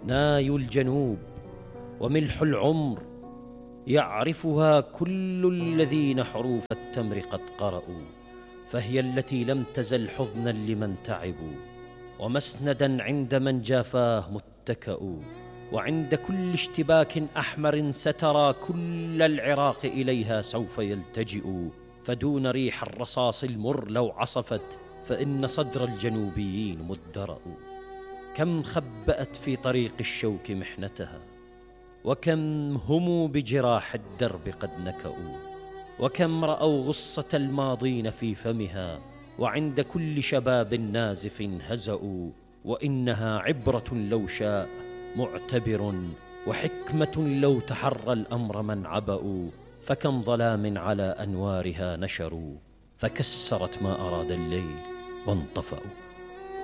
ناي الجنوب وملح العمر، يعرفها كل الذين حروف التمر قد قرأوا، فهي التي لم تزل حضنا لمن تعبوا، ومسندا عند من جافاه متكأ. وعند كل اشتباك أحمر سترى كل العراق إليها سوف يلتجئ، فدون ريح الرصاص المر لو عصفت، فإن صدر الجنوبيين مدرأ. كم خبأت في طريق الشوك محنتها، وكم هموا بجراح الدرب قد نكأوا، وكم رأوا غصة الماضين في فمها، وعند كل شباب نازف هزأوا. وإنها عبرة لو شاء معتبر، وحكمة لو تحرى الأمر من عبأوا، فكم ظلام على أنوارها نشروا، فكسرت ما أراد الليل وانطفأوا.